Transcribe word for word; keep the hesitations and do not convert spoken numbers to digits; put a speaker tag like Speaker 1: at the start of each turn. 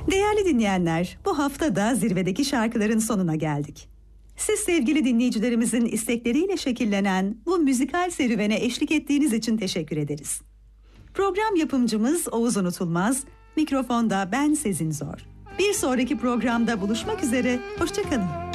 Speaker 1: Değerli dinleyenler, bu hafta da zirvedeki şarkıların sonuna geldik. Siz sevgili dinleyicilerimizin istekleriyle şekillenen bu müzikal serüvene eşlik ettiğiniz için teşekkür ederiz. Program yapımcımız Oğuz Unutulmaz, mikrofonda ben Sezin Zor. Bir sonraki programda buluşmak üzere, hoşça kalın.